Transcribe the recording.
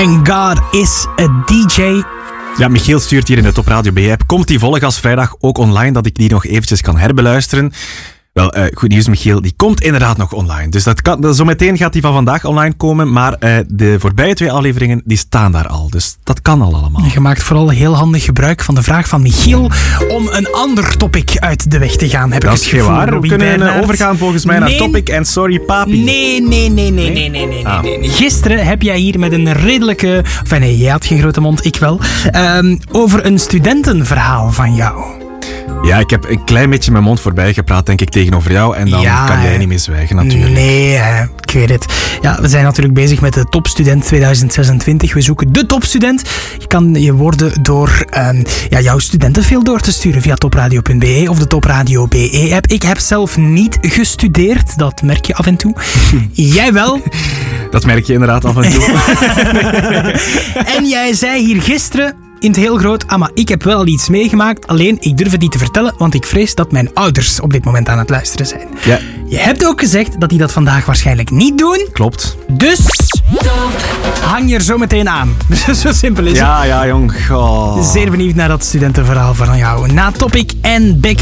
And God is a DJ. Ja, Michiel stuurt hier in de Top Radio B-app. Komt die volle gas vrijdag ook online, dat ik die nog eventjes kan herbeluisteren? Wel, goed nieuws, Michiel. Die komt inderdaad nog online. Dus zometeen gaat die van vandaag online komen. Maar de voorbije 2 afleveringen, die staan daar al. Dus dat kan al allemaal. Je maakt vooral heel handig gebruik van de vraag van Michiel om een ander topic uit de weg te gaan. Heb dat ik is geen waar. We kunnen overgaan volgens mij naar topic en sorry papi. Nee. Gisteren heb jij hier met een redelijke... nee, jij had geen grote mond, ik wel. Over een studentenverhaal van jou. Ja, ik heb een klein beetje mijn mond voorbij gepraat, denk ik, tegenover jou. En dan kan jij niet meer zwijgen, natuurlijk. Nee, ik weet het. Ja, we zijn natuurlijk bezig met de Topstudent 2026. We zoeken de topstudent. Je kan je worden door jouw studenten veel door te sturen via topradio.be of de Topradio BE-app. Ik heb zelf niet gestudeerd, dat merk je af en toe. Jij wel? Dat merk je inderdaad af en toe. En jij zei hier gisteren... in het heel groot, maar ik heb wel al iets meegemaakt, alleen ik durf het niet te vertellen, want ik vrees dat mijn ouders op dit moment aan het luisteren zijn. Ja. Je hebt ook gezegd dat die dat vandaag waarschijnlijk niet doen. Klopt. Dus hang je er zo meteen aan. Zo simpel is het. Ja, jong. Oh. Zeer benieuwd naar dat studentenverhaal van jou. Na Topic en Becky.